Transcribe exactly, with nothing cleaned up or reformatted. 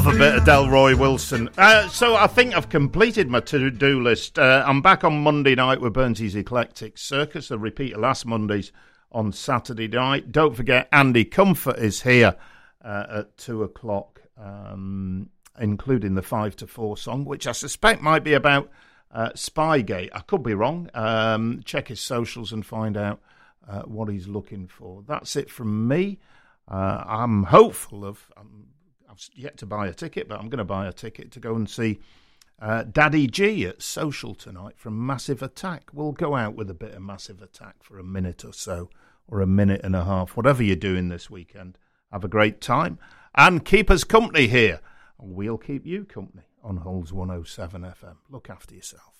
A bit of Delroy Wilson. Uh, so I think I've completed my to-do list. Uh, I'm back on Monday night with Burnsy's Eclectic Circus. A repeat of last Monday's on Saturday night. Don't forget, Andy Comfort is here uh, at two o'clock, um, including the five to four song, which I suspect might be about uh, Spygate. I could be wrong. Um, check his socials and find out uh, what he's looking for. That's it from me. Uh, I'm hopeful of... Um, I've yet to buy a ticket, but I'm going to buy a ticket to go and see uh, Daddy G at Social tonight from Massive Attack. We'll go out with a bit of Massive Attack for a minute or so, or a minute and a half, whatever you're doing this weekend. Have a great time, and keep us company here. We'll keep you company on Hull's one oh seven F M. Look after yourself.